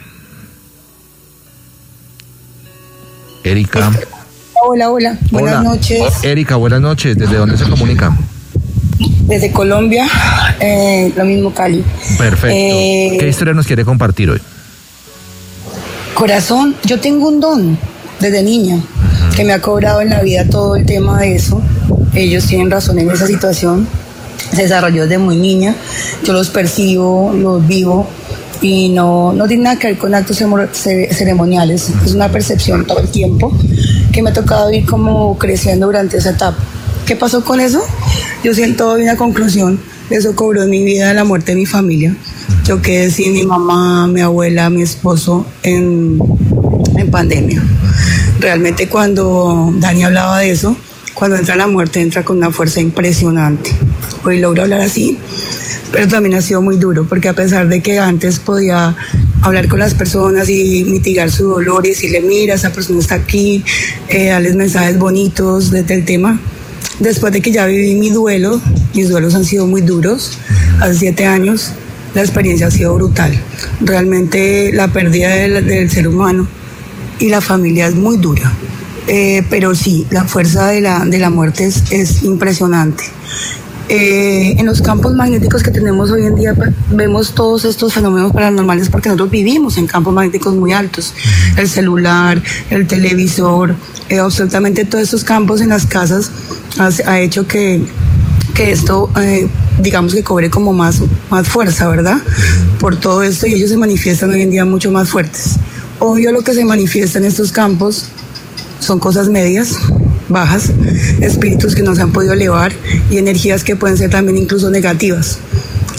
Erika. Hola, hola. Buenas hola. noches. Erika, buenas noches. ¿Desde dónde se comunica? Desde Colombia, eh, lo mismo Cali. Perfecto. Eh, ¿Qué historia nos quiere compartir hoy? Corazón, yo tengo un don desde niña uh-huh. que me ha cobrado en la vida todo el tema de eso. Ellos tienen razón en esa situación. Se desarrolló desde muy niña. Yo los percibo, los vivo y no, no tiene nada que ver con actos ceremoniales. Es una percepción todo el tiempo que me ha tocado ir como creciendo durante esa etapa. ¿Qué pasó con eso? Yo siento hoy una conclusión. Eso cobró en mi vida la muerte de mi familia. Yo quedé sin mi mamá, mi abuela, mi esposo en, en pandemia. Realmente cuando Dani hablaba de eso, cuando entra la muerte entra con una fuerza impresionante. Hoy logro hablar así, pero también ha sido muy duro, porque a pesar de que antes podía hablar con las personas y mitigar su dolor y decirle, mira, esa persona está aquí, eh, darles mensajes bonitos desde el tema, después de que ya viví mi duelo, mis duelos han sido muy duros, hace siete años, la experiencia ha sido brutal. Realmente la pérdida del, del ser humano y la familia es muy dura, eh, pero sí, la fuerza de la, de la muerte es, es impresionante. Eh, en los campos magnéticos que tenemos hoy en día vemos todos estos fenómenos paranormales porque nosotros vivimos en campos magnéticos muy altos. El celular, el televisor, eh, absolutamente todos estos campos en las casas ha, ha hecho que, que esto, eh, digamos que cobre como más, más fuerza, ¿verdad? Por todo esto, y ellos se manifiestan hoy en día mucho más fuertes. Obvio, lo que se manifiesta en estos campos son cosas medias, bajas, espíritus que no se han podido elevar y energías que pueden ser también incluso negativas.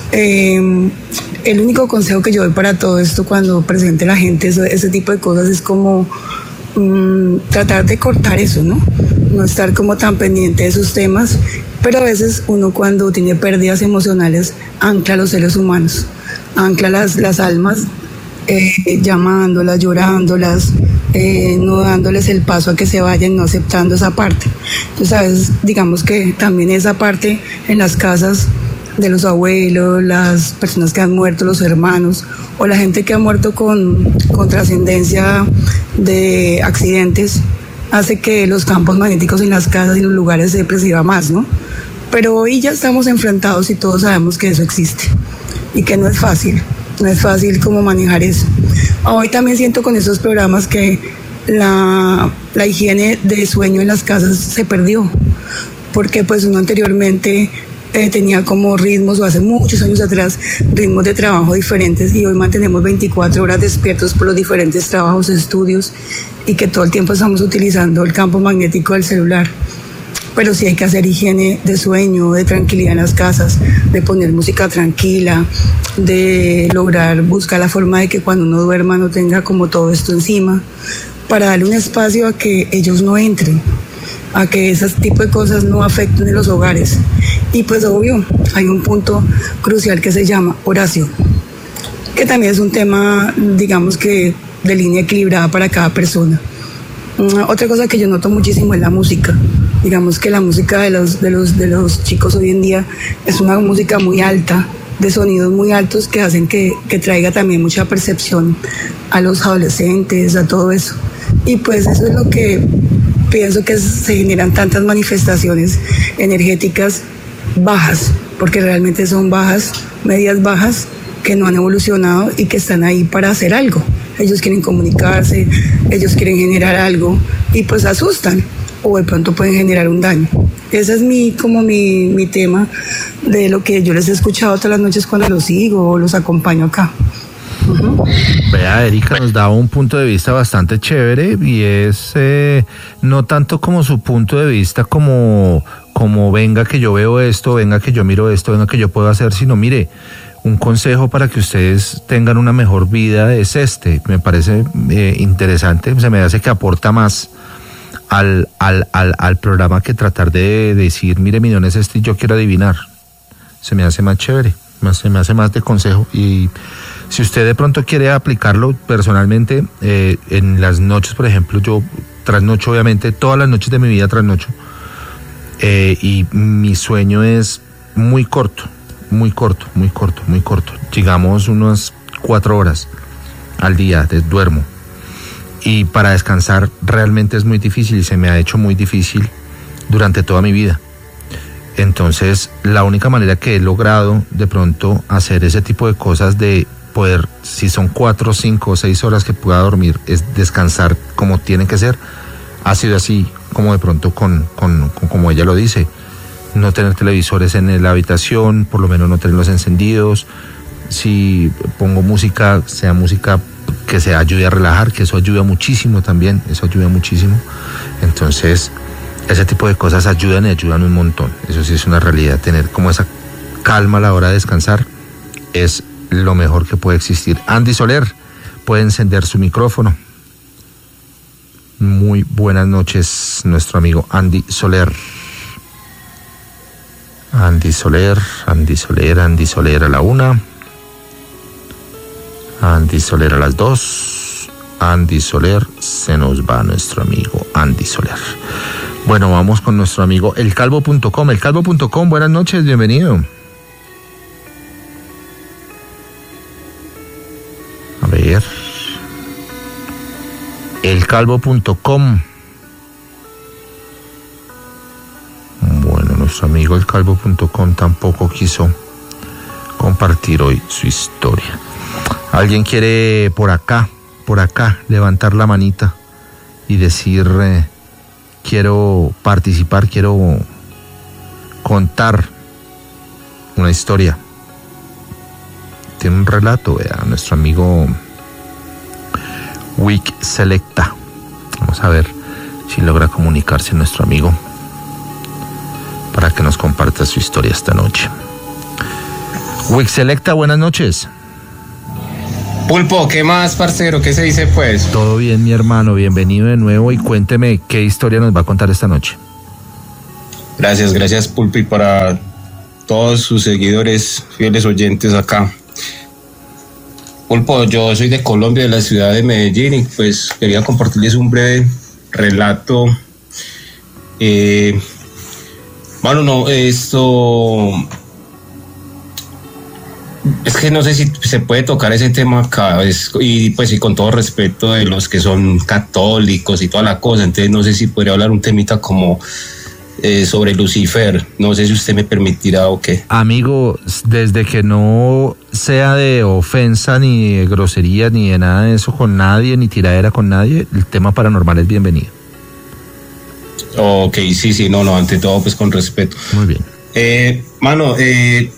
Eh, el único consejo que yo doy para todo esto cuando presente la gente ese, ese tipo de cosas es como mmm, tratar de cortar eso, ¿no? No estar como tan pendiente de esos temas, pero a veces uno cuando tiene pérdidas emocionales ancla a los seres humanos, ancla las, las almas, eh, llamándolas, llorándolas, eh, no dándoles el paso a que se vayan, no aceptando esa parte. Entonces a veces digamos que también esa parte en las casas de los abuelos, las personas que han muerto, los hermanos, o la gente que ha muerto con, con trascendencia de accidentes, hace que los campos magnéticos en las casas y los lugares se perciba más, ¿no? Pero hoy ya estamos enfrentados y todos sabemos que eso existe y que no es fácil, no es fácil como manejar eso. Hoy también siento con esos programas que la, la higiene de sueño en las casas se perdió, porque pues uno anteriormente Eh, tenía como ritmos, o hace muchos años atrás, ritmos de trabajo diferentes, y hoy mantenemos veinticuatro horas despiertos por los diferentes trabajos, estudios, y que todo el tiempo estamos utilizando el campo magnético del celular. Pero sí hay que hacer higiene de sueño, de tranquilidad en las casas, de poner música tranquila, de lograr buscar la forma de que cuando uno duerma no tenga como todo esto encima, para darle un espacio a que ellos no entren, a que ese tipo de cosas no afecten en los hogares. Y pues obvio, hay un punto crucial que se llama oración, que también es un tema, digamos que de línea equilibrada para cada persona. Otra cosa que yo noto muchísimo es la música. Digamos que la música de los, de los, de los chicos hoy en día es una música muy alta, de sonidos muy altos que hacen que, que traiga también mucha percepción a los adolescentes, a todo eso. Y pues eso es lo que pienso que se generan tantas manifestaciones energéticas bajas, porque realmente son bajas, medias bajas, que no han evolucionado y que están ahí para hacer algo. Ellos quieren comunicarse, ellos quieren generar algo y pues asustan o de pronto pueden generar un daño. Ese es mi, como mi, mi tema de lo que yo les he escuchado todas las noches cuando los sigo o los acompaño acá. Uh-huh. Vea, Erika nos daba un punto de vista bastante chévere y es eh, no tanto como su punto de vista como, como venga que yo veo esto, venga que yo miro esto, venga que yo puedo hacer, sino mire, un consejo para que ustedes tengan una mejor vida es este. Me parece eh, interesante, se me hace que aporta más al, al, al, al programa que tratar de decir, mire, mi don es este y yo quiero adivinar. Se me hace más chévere, más, se me hace más de consejo. Y si usted de pronto quiere aplicarlo personalmente, eh, en las noches, por ejemplo, yo trasnocho, obviamente, todas las noches de mi vida trasnocho, eh, y mi sueño es muy corto, muy corto, muy corto, muy corto. Digamos unas cuatro horas al día de, duermo. Y para descansar realmente es muy difícil y se me ha hecho muy difícil durante toda mi vida. Entonces, la única manera que he logrado de pronto hacer ese tipo de cosas de poder, si son cuatro, cinco o seis horas que pueda dormir, es descansar como tiene que ser, ha sido así como de pronto con, con, con como ella lo dice, no tener televisores en la habitación, por lo menos no tenerlos encendidos. Si pongo música, sea música que se ayude a relajar, que eso ayuda muchísimo también, eso ayuda muchísimo. Entonces, ese tipo de cosas ayudan y ayudan un montón. Eso sí es una realidad, tener como esa calma a la hora de descansar es lo mejor que puede existir. Andy Soler puede encender su micrófono. Muy buenas noches, nuestro amigo Andy Soler. Andy Soler, Andy Soler, Andy Soler a la una, Andy Soler a las dos, Andy Soler, se nos va nuestro amigo Andy Soler. Bueno, vamos con nuestro amigo elcalvo punto com. elcalvo punto com, buenas noches, bienvenido. A ver, elcalvo punto com. Nuestro amigo elcalvo punto com tampoco quiso compartir hoy su historia. ¿Alguien quiere por acá, por acá, levantar la manita y decir, eh, quiero participar, quiero contar una historia? Tiene un relato, vea, nuestro amigo Wick Selecta. Vamos a ver si logra comunicarse nuestro amigo para que nos comparta su historia esta noche. Wixelecta, buenas noches. Pulpo, ¿qué más, parcero? ¿Qué se dice, pues? Todo bien, mi hermano, bienvenido de nuevo y cuénteme qué historia nos va a contar esta noche. Gracias, gracias, Pulpo, y para todos sus seguidores, fieles oyentes acá. Pulpo, yo soy de Colombia, de la ciudad de Medellín, y pues quería compartirles un breve relato. Eh, bueno, no, esto... Es que no sé si se puede tocar ese tema acá, es, y pues y con todo respeto de los que son católicos y toda la cosa, entonces no sé si podría hablar un temita como eh, sobre Lucifer, no sé si usted me permitirá o qué. Amigo, desde que no sea de ofensa, ni de grosería, ni de nada de eso con nadie, ni tiradera con nadie, el tema paranormal es bienvenido. Ok, sí, sí, no, no, ante todo pues con respeto. Muy bien. Eh, mano, eh...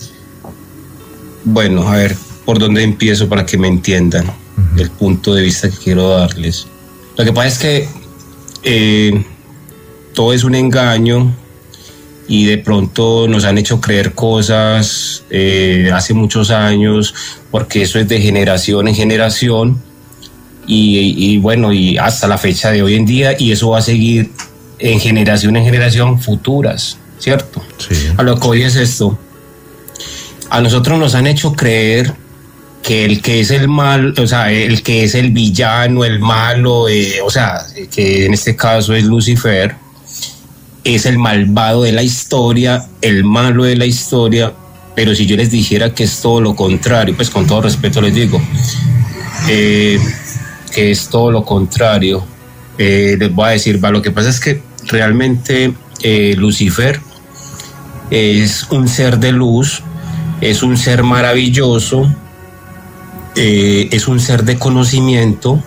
Bueno, a ver, ¿por dónde empiezo para que me entiendan uh-huh. el punto de vista que quiero darles? Lo que pasa es que eh, todo es un engaño y de pronto nos han hecho creer cosas eh, hace muchos años, porque eso es de generación en generación y, y bueno, y hasta la fecha de hoy en día, y eso va a seguir en generación en generación futuras, ¿cierto? Sí. A lo que hoy es esto. A nosotros nos han hecho creer que el que es el mal, o sea, el que es el villano, el malo, eh, o sea, que en este caso es Lucifer, es el malvado de la historia, el malo de la historia, pero si yo les dijera que es todo lo contrario, pues con todo respeto les digo, eh, que es todo lo contrario, eh, les voy a decir, va, lo que pasa es que realmente eh, Lucifer es un ser de luz, es un ser maravilloso, eh, es un ser de conocimiento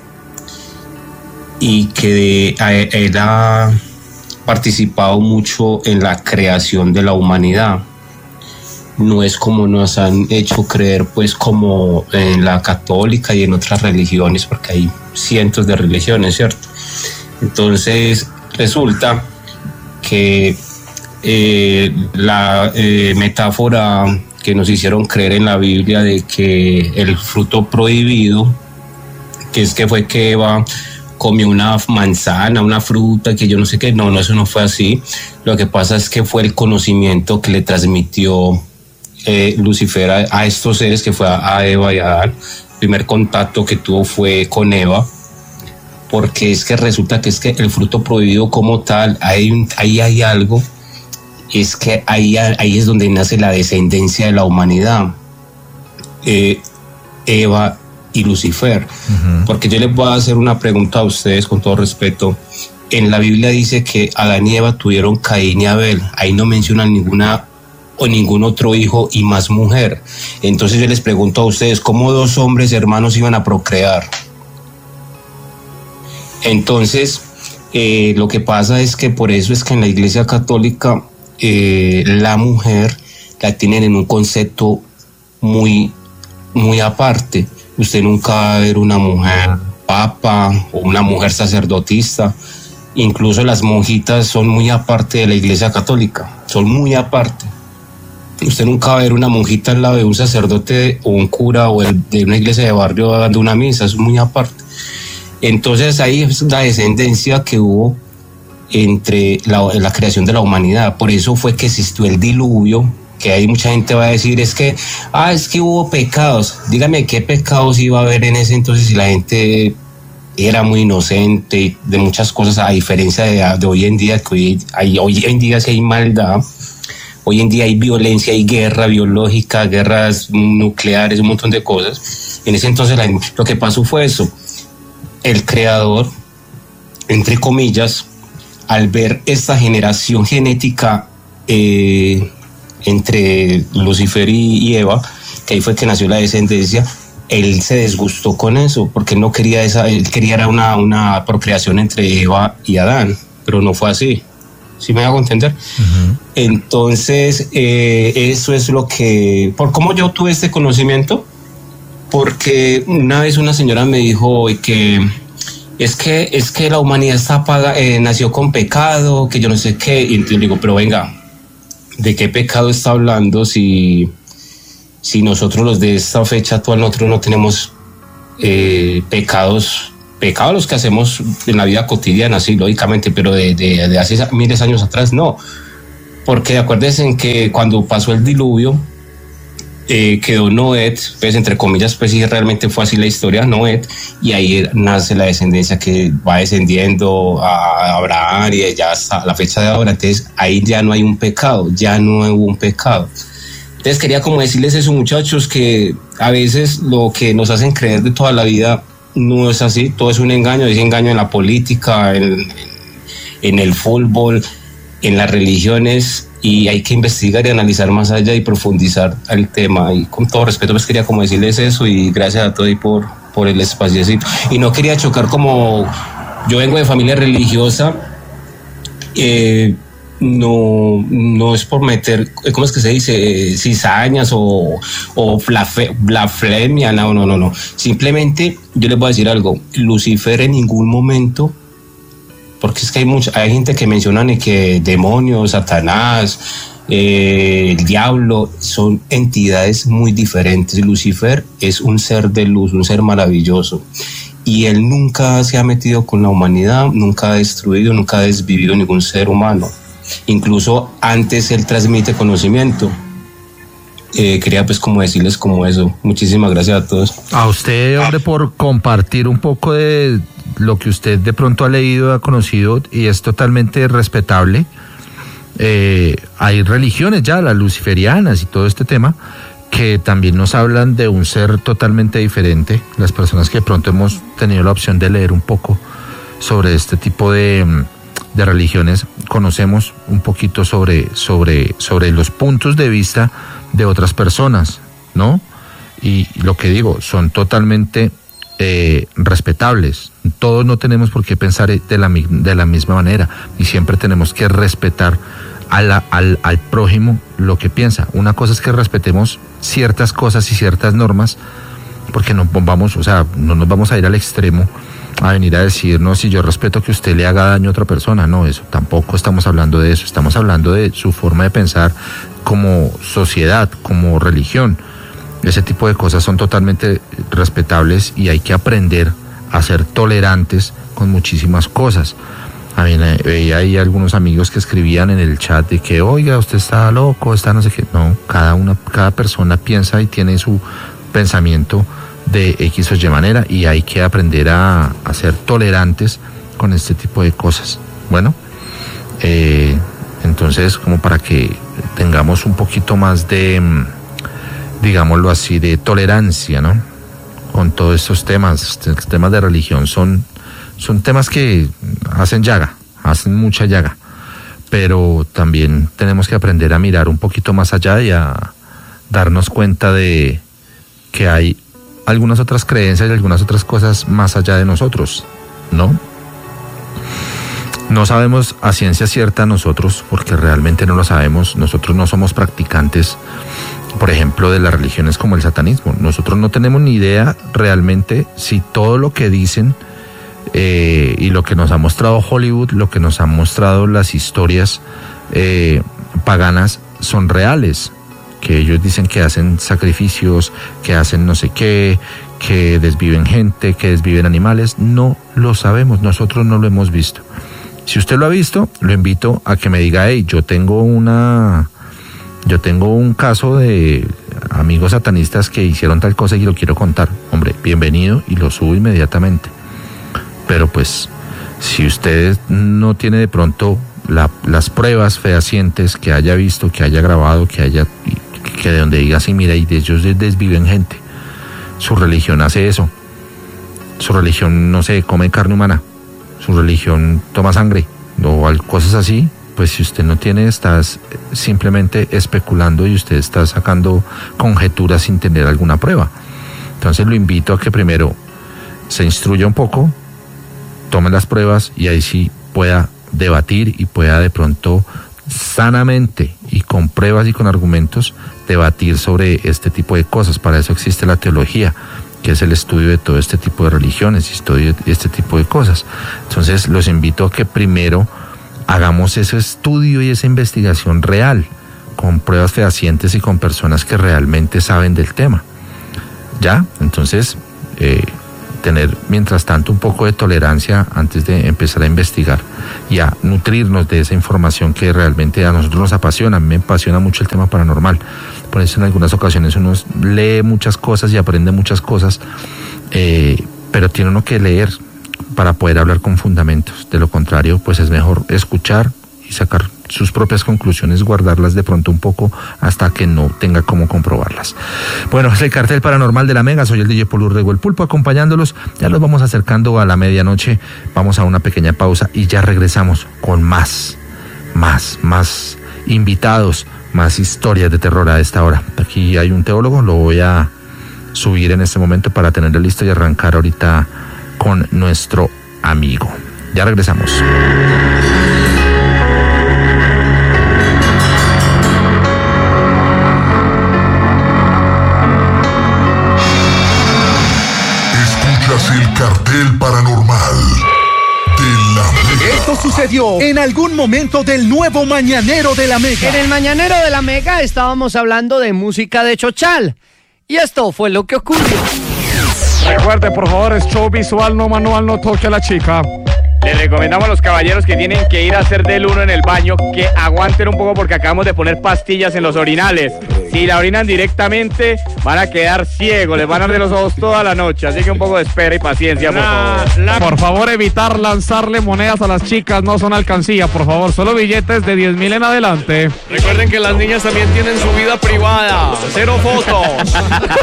y que de, él ha participado mucho en la creación de la humanidad. No es como nos han hecho creer, pues, como en la católica y en otras religiones, porque hay cientos de religiones, ¿cierto? Entonces resulta que eh, la eh, metáfora que nos hicieron creer en la Biblia de que el fruto prohibido, que es que fue que Eva comió una manzana, una fruta, que yo no sé qué, no, no, eso no fue así. Lo que pasa es que fue el conocimiento que le transmitió eh, Lucifer a, a estos seres, que fue a, a Eva y a Adán. El primer contacto que tuvo fue con Eva, porque es que resulta que es que el fruto prohibido como tal, ahí, ahí hay algo, es que ahí, ahí es donde nace la descendencia de la humanidad, eh, Eva y Lucifer. Uh-huh. Porque yo les voy a hacer una pregunta a ustedes con todo respeto. En la Biblia dice que Adán y Eva tuvieron Caín y Abel, ahí no mencionan ninguna o ningún otro hijo y más mujer. Entonces yo les pregunto a ustedes, ¿cómo dos hombres hermanos iban a procrear? Entonces eh, lo que pasa es que por eso es que en la Iglesia Católica Eh, la mujer la tienen en un concepto muy, muy aparte. Usted nunca va a ver una mujer papa o una mujer sacerdotista. Incluso las monjitas son muy aparte de la Iglesia Católica, son muy aparte. Usted nunca va a ver una monjita al lado de un sacerdote o un cura o el, de una iglesia de barrio dando una misa, es muy aparte. Entonces ahí es la descendencia que hubo entre la, la creación de la humanidad. Por eso fue que existió el diluvio, que ahí mucha gente va a decir, es que, ah, es que hubo pecados. Dígame qué pecados iba a haber en ese entonces si la gente era muy inocente de muchas cosas, a diferencia de, de hoy en día, que hoy, hay, hoy en día sí hay maldad, hoy en día hay violencia, hay guerra biológica, guerras nucleares, un montón de cosas. En ese entonces la, lo que pasó fue eso, el creador, entre comillas, al ver esta generación genética eh, entre Lucifer y, y Eva, que ahí fue que nació la descendencia, él se desgustó con eso, porque él no quería esa, él quería era una, una procreación entre Eva y Adán, pero no fue así. ¿Sí me hago entender? Uh-huh. Entonces, eh, eso es lo que... ¿Por cómo yo tuve este conocimiento? Porque una vez una señora me dijo que... Es que, es que la humanidad está paga, eh, nació con pecado, que yo no sé qué. Y yo digo, pero venga, ¿de qué pecado está hablando si, si nosotros los de esta fecha actual, nosotros no tenemos eh, pecados, pecados los que hacemos en la vida cotidiana, sí, lógicamente, pero de, de, de hace miles de años atrás no. Porque acuérdense en que cuando pasó el diluvio, eh, quedó Noé, pues entre comillas, pues sí, realmente fue así la historia, Noé, y ahí nace la descendencia que va descendiendo a Abraham y ya hasta la fecha de ahora. Entonces ahí ya no hay un pecado, ya no hubo un pecado. Entonces quería como decirles eso, muchachos, que a veces lo que nos hacen creer de toda la vida no es así, todo es un engaño, es engaño en la política, en, en el fútbol, en las religiones, y hay que investigar y analizar más allá y profundizar el tema. Y con todo respeto, pues quería como decirles eso, y gracias a todos y por, por el espaciocito. Y no quería chocar, como yo vengo de familia religiosa, eh, no, no es por meter, ¿cómo es que se dice? Cizañas o, o blafe, blasfemia, no, no, no, no. Simplemente yo les voy a decir algo, Lucifer en ningún momento, porque es que hay mucha, hay gente que mencionan y que demonios, Satanás, eh, el diablo, son entidades muy diferentes. Lucifer es un ser de luz, un ser maravilloso, y él nunca se ha metido con la humanidad, nunca ha destruido, nunca ha desvivido ningún ser humano. Incluso antes él transmite conocimiento. Eh, quería pues como decirles como eso. Muchísimas gracias a todos. A usted, hombre, por compartir un poco de lo que usted de pronto ha leído, ha conocido, y es totalmente respetable. Eh, hay religiones ya, las luciferianas y todo este tema, que también nos hablan de un ser totalmente diferente. Las personas que de pronto hemos tenido la opción de leer un poco sobre este tipo de, de religiones, conocemos un poquito sobre, sobre, sobre los puntos de vista de otras personas, ¿no? Y lo que digo, son totalmente eh, respetables. Todos no tenemos por qué pensar de la, de la misma manera, y siempre tenemos que respetar a la, al, al prójimo lo que piensa. Una cosa es que respetemos ciertas cosas y ciertas normas, porque no vamos, o sea, no nos vamos a ir al extremo a venir a decir, no, si yo respeto que usted le haga daño a otra persona. No, eso tampoco estamos hablando de eso. Estamos hablando de su forma de pensar como sociedad, como religión. Ese tipo de cosas son totalmente respetables, y hay que aprender a ser tolerantes con muchísimas cosas. A mí veía ahí algunos amigos que escribían en el chat de que, oiga, usted está loco, está no sé qué. No, cada una, cada persona piensa y tiene su pensamiento de X o Y manera, y hay que aprender a, a ser tolerantes con este tipo de cosas. Bueno, eh, entonces, como para que tengamos un poquito más de, digámoslo así, de tolerancia, ¿no? Con todos estos temas, estos temas de religión son, son temas que hacen llaga, hacen mucha llaga, pero también tenemos que aprender a mirar un poquito más allá y a darnos cuenta de que hay algunas otras creencias y algunas otras cosas más allá de nosotros, ¿no? No sabemos a ciencia cierta nosotros, porque realmente no lo sabemos. Nosotros no somos practicantes, por ejemplo, de las religiones como el satanismo. Nosotros no tenemos ni idea realmente si todo lo que dicen eh, y lo que nos ha mostrado Hollywood, lo que nos han mostrado las historias eh, paganas son reales. Que ellos dicen que hacen sacrificios, que hacen no sé qué, que desviven gente, que desviven animales. No lo sabemos, nosotros no lo hemos visto. Si usted lo ha visto, lo invito a que me diga, hey, yo tengo una, yo tengo un caso de amigos satanistas que hicieron tal cosa y lo quiero contar. Hombre, bienvenido, y lo subo inmediatamente. Pero pues, si usted no tiene de pronto la, las pruebas fehacientes que haya visto, que haya grabado, que haya, que de donde diga así, mira, y de ellos desviven gente, su religión hace eso, su religión, no sé, come carne humana, su religión toma sangre, o cosas así, pues si usted no tiene, estás simplemente especulando y usted está sacando conjeturas sin tener alguna prueba. Entonces lo invito a que primero se instruya un poco, tome las pruebas, y ahí sí pueda debatir y pueda de pronto sanamente y con pruebas y con argumentos debatir sobre este tipo de cosas. Para eso existe la teología, que es el estudio de todo este tipo de religiones y estudio de este tipo de cosas. Entonces los invito a que primero hagamos ese estudio y esa investigación real, con pruebas fehacientes y con personas que realmente saben del tema. ¿Ya? Entonces, eh, tener mientras tanto un poco de tolerancia antes de empezar a investigar y a nutrirnos de esa información que realmente a nosotros nos apasiona. A mí me apasiona mucho el tema paranormal. Por eso en algunas ocasiones uno lee muchas cosas y aprende muchas cosas, eh, pero tiene uno que leer para poder hablar con fundamentos. De lo contrario, pues es mejor escuchar y sacar sus propias conclusiones, guardarlas de pronto un poco hasta que no tenga cómo comprobarlas. Bueno, es el cartel paranormal de la Mega. Soy el D J Paul Urrego, el Pulpo, acompañándolos. Ya los vamos acercando a la medianoche. Vamos a una pequeña pausa y ya regresamos con más, más, más invitados, más historias de terror a esta hora. Aquí hay un teólogo, lo voy a subir en este momento para tenerlo listo y arrancar ahorita con nuestro amigo. Ya regresamos. El cartel paranormal de la Mega. Esto sucedió en algún momento del nuevo Mañanero de la Mega. En el Mañanero de la Mega estábamos hablando de música de Chochal. Y esto fue lo que ocurrió. Recuerde, por favor, es show visual, no manual, no toque a la chica. Les recomendamos a los caballeros que tienen que ir a hacer del uno en el baño que aguanten un poco porque acabamos de poner pastillas en los orinales. Si la orinan directamente van a quedar ciegos, les van a arder los ojos toda la noche, así que un poco de espera y paciencia, por favor. La... Por favor, evitar lanzarle monedas a las chicas, no son alcancía, por favor, solo billetes de diez mil en adelante. Recuerden que las niñas también tienen su vida privada, cero fotos.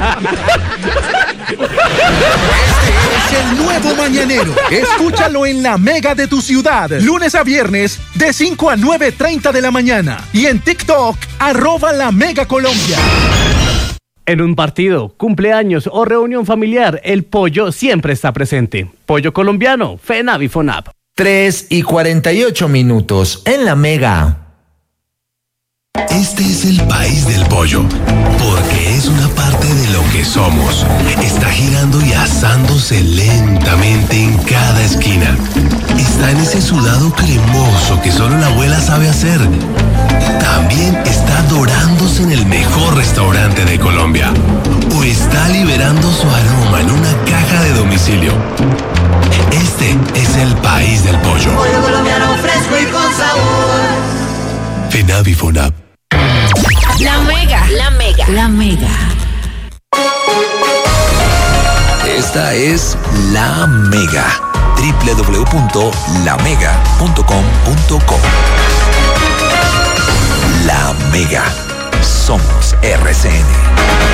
Este es el nuevo Mañanero. Escúchalo en la Mega de tu ciudad, lunes a viernes de cinco a nueve treinta de la mañana y en TikTok, arroba la Mega Colombia. En un partido, cumpleaños o reunión familiar, el pollo siempre está presente. Pollo colombiano, FENAV y FONAP. tres y cuarenta y ocho minutos en la Mega. Este es el país del pollo, porque es una parte de lo que somos. Está girando y asándose lentamente en cada esquina. Está en ese sudado cremoso que solo la abuela sabe hacer. También está dorándose en el mejor restaurante de Colombia. O está liberando su aroma en una caja de domicilio. Este es el país del pollo. Pollo colombiano fresco y con sabor. FENAV y FONAP. La Mega, la Mega, la Mega. Esta es La Mega. doble u doble u doble u punto la mega punto com punto co. La Mega. Somos R C N.